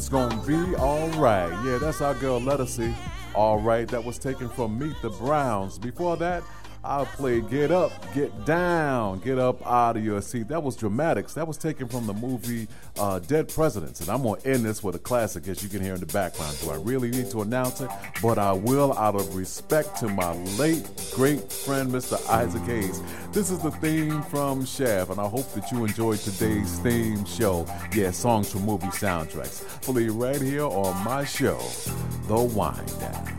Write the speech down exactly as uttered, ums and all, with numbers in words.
It's gonna be alright. Yeah, that's our girl Lettucey. Alright, that was taken from Meet the Browns. Before that, I played Get Up, Get Down, Get Up Out of Your Seat. That was Dramatics. That was taken from the movie uh, Dead Presidents. And I'm going to end this with a classic, as you can hear in the background. Do I really need to announce it? But I will, out of respect to my late, great friend, Mister Isaac Hayes. This is the theme from Shaft, and I hope that you enjoyed today's theme show. Yeah, songs from movie soundtracks. Fully right here on my show, The Wind Down.